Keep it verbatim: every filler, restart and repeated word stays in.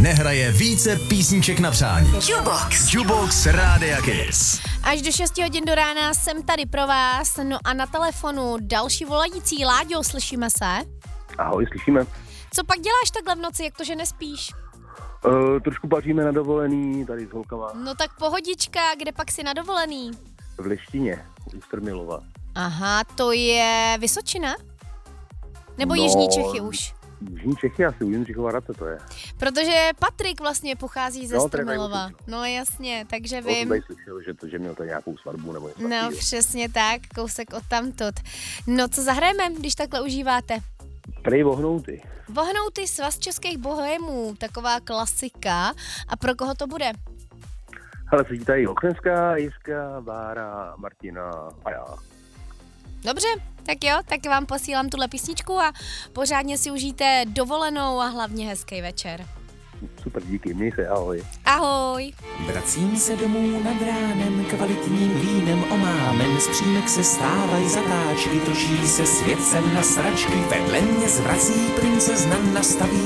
nehraje více písniček na přání. Jukebox. Jukebox Rádia Kiss. Až do šesti hodin do rána jsem tady pro vás. No a na telefonu další volající. Láďo, slyšíme se? Ahoj, slyšíme. Co pak děláš takhle v noci, jak to, že nespíš? Uh, trošku paříme na dovolený, tady s holkama. No tak pohodička, kde pak si na dovolený? V Leštině, u Strmilova. Aha, to je Vysočina? Nebo No, Jižní Čechy už? Jižní Čechy, asi u Jindřichova Hradce to je. Protože Patrik vlastně pochází ze No, to je Strmilova. tady No jasně, takže To jsem vím. tady slyšel, že, to, že měl tady nějakou svatbu nebo něco. No takového. přesně tak, kousek odtamtud. No co zahrajeme, když takhle užíváte? Prej vohnouty. Vohnouty svaz českých bohémů, taková klasika. A pro koho to bude? Hele, sedí tady Okrenská, Jiska, Bára, Martina a já. Dobře, tak jo, tak vám posílám tuhle písničku a pořádně si užijte dovolenou a hlavně hezký večer. Super, díky, měj se, ahoj. Ahoj. Vracím se domů nad ránem, kvalitním vínem omámen, z přímek se stávají zatáčky, točí se svět sem na sračky, vedle mě zvrací princezna, nastaví